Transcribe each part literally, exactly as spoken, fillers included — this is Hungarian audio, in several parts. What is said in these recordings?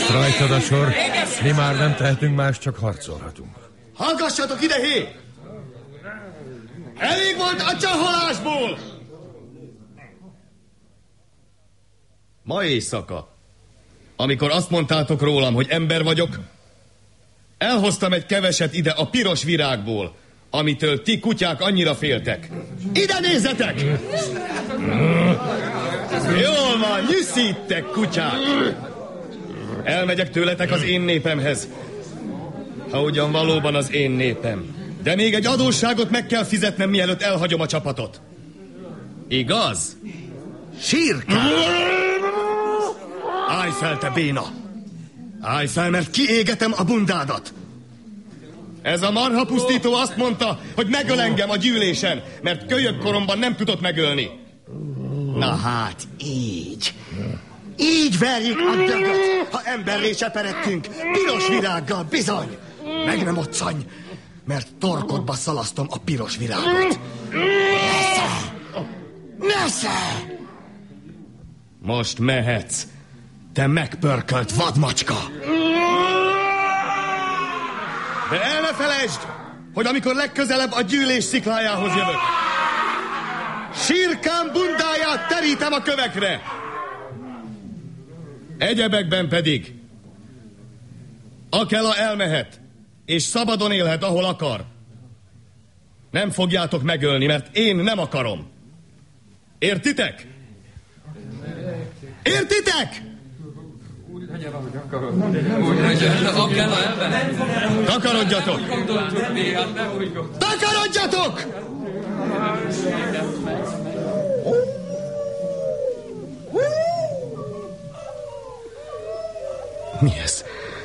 Most rajtad a sor, mi már nem tehetünk más, csak harcolhatunk. Hallgassatok ide, hé! Elég volt a csaholásból! Ma éjszaka, amikor azt mondtátok rólam, hogy ember vagyok, elhoztam egy keveset ide a piros virágból, amitől ti kutyák annyira féltek. Ide nézzetek! Jól van, nyűszítek, kutyák! Elmegyek tőletek az én népemhez. Ha ugyan valóban az én népem. De még egy adósságot meg kell fizetnem, mielőtt elhagyom a csapatot. Igaz? Sírkál! Állj fel, te béna! Állj fel, mert kiégetem a bundádat! Ez a marha pusztító azt mondta, hogy megöl engem a gyűlésen, mert kölyök koromban nem tudott megölni. Na hát, így. Így verjük a dögöt, ha emberré cseperedtünk. Piros virággal, bizony. Meg nem occanj, mert torkodba szalasztom a piros virágot. Nesze! Nesze! Most mehetsz, te megpörkölt vadmacska! De el ne felejtsd, hogy amikor legközelebb a gyűlés sziklájához jövök, Sírkán bundáját terítem a kövekre! Egyebekben pedig Akela elmehet, és szabadon élhet, ahol akar. Nem fogjátok megölni, mert én nem akarom. Értitek? Értitek? Takarodjatok! Takarodjatok! Mi ez?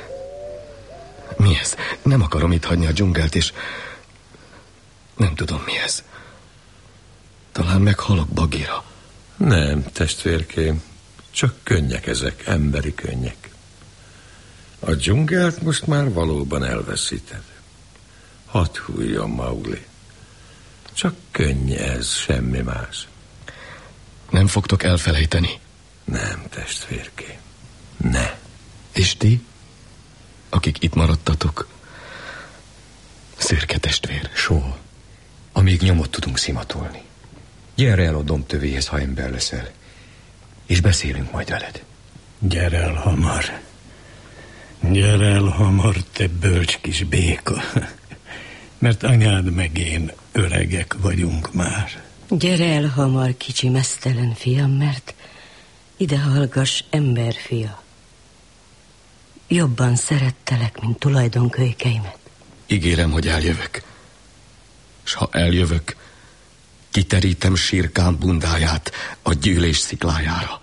Mi ez? Nem akarom itt hagyni a dzsungelt, és nem tudom, mi ez. Talán meghalok Bagira. Nem, testvérkém, csak könnyek ezek, emberi könnyek. A dzsungelt most már valóban elveszíted. Hadd hújjon, Mowgli. Csak könny ez, semmi más. Nem fogtok elfelejteni? Nem, testvérkém, ne. És ti, akik itt maradtatok? Szürke testvér. Soha. Amíg nyomot tudunk szimatolni. Gyere el a domb tövéhez, ha ember leszel. És beszélünk majd veled. Gyere el hamar. Gyere el hamar, te bölcs kis béka. Mert anyád meg én öregek vagyunk már. Gyere el hamar, kicsi meztelen fiam, mert ide hallgass, emberfia. Jobban szerettelek, mint tulajdonkölykeimet. Ígérem, hogy eljövök. S ha eljövök, kiterítem Sírkán bundáját a gyűlés sziklájára.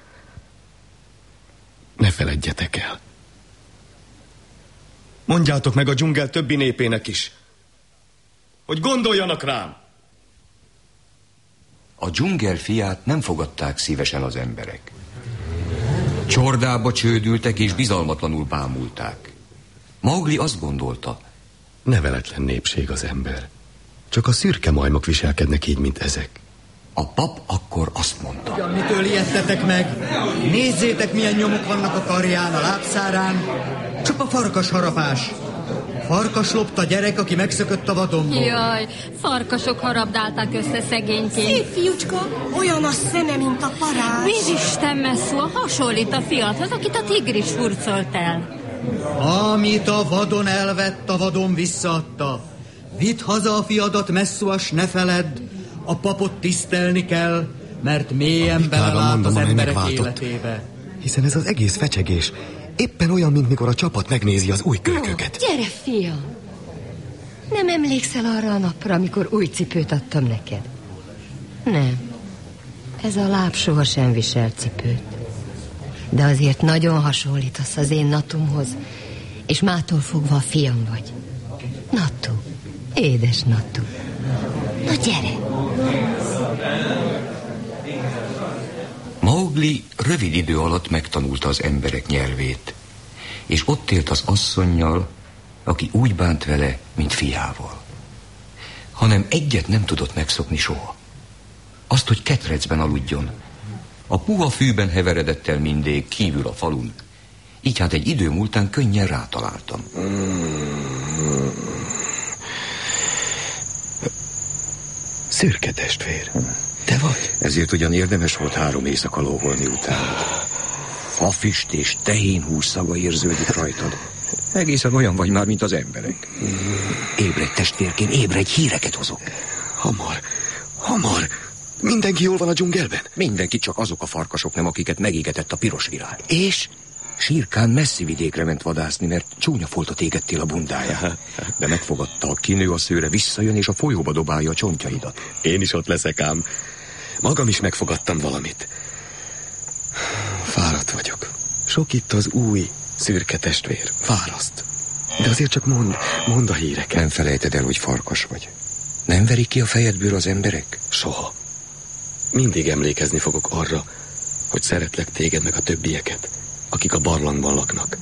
Ne feledjetek el. Mondjátok meg a dzsungel többi népének is, hogy gondoljanak rám. A dzsungel fiát nem fogadták szívesen az emberek. Csordába csődültek és bizalmatlanul bámulták. Mowgli azt gondolta, neveletlen népség az ember. Csak a szürke majmok viselkednek így, mint ezek. A pap akkor azt mondta, ugyan mitől ijedtetek meg? Nézzétek, milyen nyomok vannak a karján, a lábszárán. Csak a farkas harapás. Farkas lopta gyerek, aki megszökött a vadonból. Jaj, farkasok harabdálták össze szegényként. Szép fiúcska, olyan a szeme, mint a parázs. Vízisten Meszua hasonlít a fiathoz, akit a tigris hurcolt el. Amit a vadon elvett, a vadon visszaadta. Vidd haza a fiadat, Messzuas, ne feledd. A papot tisztelni kell, mert mélyen belelát az emberek életébe. Hiszen ez az egész fecsegés éppen olyan, mint mikor a csapat megnézi az új kölyköket. Gyere, fiam! Nem emlékszel arra a napra, amikor új cipőt adtam neked? Nem. Ez a láb sohasem viselt cipőt. De azért nagyon hasonlítasz az én Natumhoz, és mától fogva a fiam vagy. Natu, édes Natu. Na gyere! Mowgli rövid idő alatt megtanulta az emberek nyelvét, és ott élt az asszonnyal, aki úgy bánt vele, mint fiával. Hanem egyet nem tudott megszokni soha. Azt, hogy ketrecben aludjon. A puha fűben heveredett el mindig kívül a falun, Így hát egy idő múltán könnyen rátaláltam. Mm. Szürke testvér, te vagy? Ezért ugyan érdemes volt három éjszaka lóholni utána. Fafüst és tehénhús szaga érződik rajtad. Egészen olyan vagy már, mint az emberek. Ébredj, testvérkém, ébredj, híreket hozok. Hamar, hamar. Mindenki jól van a dzsungelben? Mindenki, csak azok a farkasok nem, akiket megégetett a piros virág. És? Sírkán messzi vidékre ment vadászni, mert csúnya foltot égettél a bundáján. De megfogadta, kinő a szőre, visszajön, és a folyóba dobálja a csontjaidat. Én is ott leszek ám. Magam is megfogadtam valamit. Fáradt vagyok. Sok itt az új szürke testvér. Fáraszt. De azért csak mond, mond a híreket. Nem felejted el, hogy farkas vagy. Nem verik ki a fejedből az emberek? Soha. Mindig emlékezni fogok arra, hogy szeretlek téged meg a többieket, akik a barlangban laknak.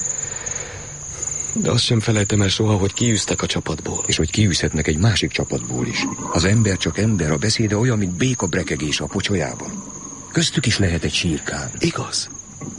De azt sem felejtem el soha, hogy kiűztek a csapatból. És hogy kiűzhetnek egy másik csapatból is. Az ember csak ember, a beszéde olyan, mint béka brekegés a pocsolyában. Köztük is lehet egy Sírkán. Igaz?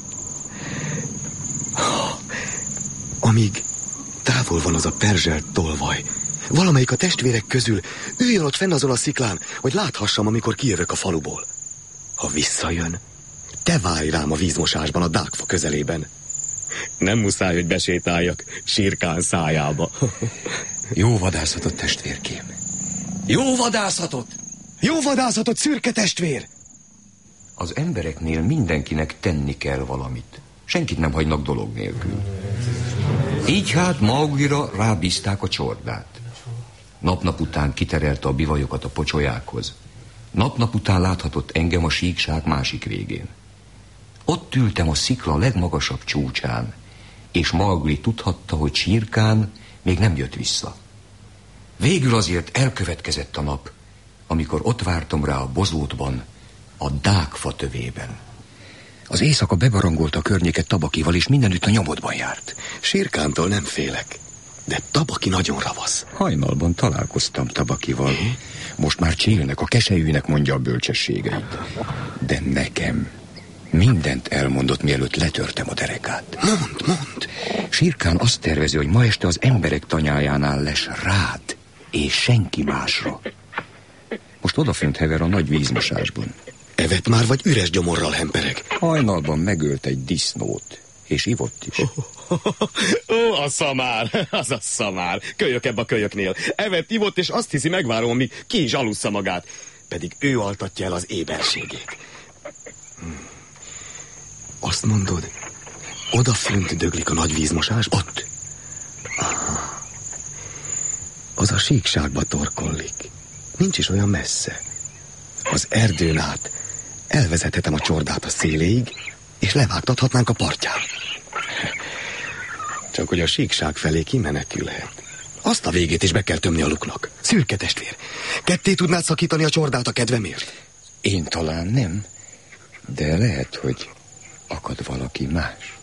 Amíg távol van az a perzselt tolvaj, valamelyik a testvérek közül üljön ott fenn azon a sziklán, hogy láthassam, amikor kijövök a faluból. Ha visszajön, te várj rám a vízmosásban, a dákfa közelében. Nem muszáj, hogy besétáljak Sírkán szájába. Jó vadászatot, testvérkém. Jó vadászatot! Jó vadászatot, szürke testvér! Az embereknél mindenkinek tenni kell valamit. Senkit nem hagynak dolog nélkül. Így hát Mauglira rábízták a csordát. Nap-nap után kiterelte a bivajokat a pocsolyákhoz. Nap-nap után láthatott engem a síkság másik végén. Ott ültem a szikla legmagasabb csúcsán, és Maugli tudhatta, hogy Sírkán még nem jött vissza. Végül azért elkövetkezett a nap, amikor ott vártam rá a bozótban, a dákfa tövében. Az éjszaka bebarangolta a környéket Tabakival, és mindenütt a nyomodban járt. Sírkántól nem félek, de Tabaki nagyon ravasz. Hajnalban találkoztam Tabakival. Most már Csélnek, a keselyűnek mondja a bölcsességeit. De nekem mindent elmondott, mielőtt letörtem a derekát. Mondd, mondd! Sírkán azt tervezi, hogy ma este az emberek tanyájánál lesz rád, és senki másra. Most odafönt hever a nagy vízmosásban. Evett már, vagy üres gyomorral hempereg? Hajnalban megölt egy disznót, és ivott is. Ó, a szamár, az a szamár. Kölyök ebbe a kölyöknél. Evett, ivott, és azt hiszi, megvárom, míg ki is alussza magát. Pedig ő altatja el az éberségét. Hmm. Azt mondod, odafönt döglik a nagy vízmosás? Ott. Aha. Az a síkságba torkollik. Nincs is olyan messze. Az erdőn át elvezethetem a csordát a széléig, és levágtathatnánk a partján. Csak hogy a síkság felé kimenekülhet. Azt a végét is be kell tömni a luknak. Szürke testvér, ketté tudnád szakítani a csordát a kedvemért? Én talán nem, de lehet, hogy akad valaki más.